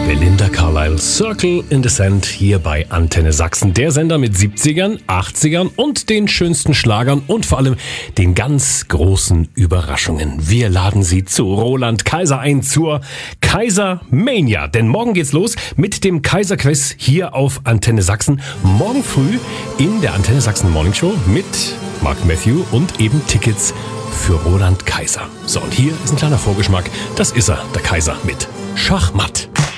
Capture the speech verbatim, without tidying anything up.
Belinda Carlisle, Circle in the Sand hier bei Antenne Sachsen. Der Sender mit siebzigern, achtzigern und den schönsten Schlagern und vor allem den ganz großen Überraschungen. Wir laden Sie zu Roland Kaiser ein zur Kaiser Mania. Denn morgen geht's los mit dem Kaiser Quiz hier auf Antenne Sachsen. Morgen früh in der Antenne Sachsen Morning Show mit Mark Matthew und eben Tickets für Roland Kaiser. So, und hier ist ein kleiner Vorgeschmack. Das ist er, der Kaiser mit Schachmatt.